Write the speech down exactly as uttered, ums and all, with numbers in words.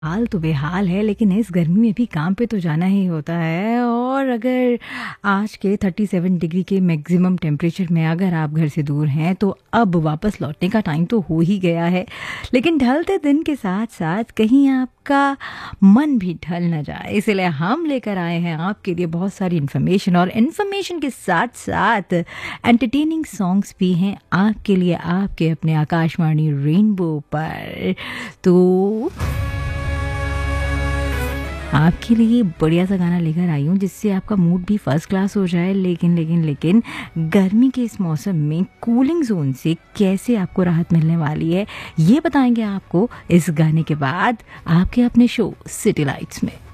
हाल तो बेहाल है, लेकिन इस गर्मी में भी काम पे तो जाना ही होता है। और अगर आज के सैंतीस डिग्री के मैक्सिमम टेम्परेचर में अगर आप घर से दूर हैं तो अब वापस लौटने का टाइम तो हो ही गया है। लेकिन ढलते दिन के साथ साथ कहीं आपका मन भी ढल न जाए, इसलिए हम लेकर आए हैं आपके लिए बहुत सारी इन्फॉर्मेशन, और इन्फॉर्मेशन के साथ साथ एंटरटेनिंग सॉन्ग्स भी हैं आपके लिए आपके अपने आकाशवाणी रेनबो पर। तो आपके लिए बढ़िया सा गाना लेकर आई हूँ जिससे आपका मूड भी फर्स्ट क्लास हो जाए। लेकिन लेकिन लेकिन गर्मी के इस मौसम में कूलिंग जोन से कैसे आपको राहत मिलने वाली है, ये बताएंगे आपको इस गाने के बाद आपके अपने शो सिटी लाइट्स में।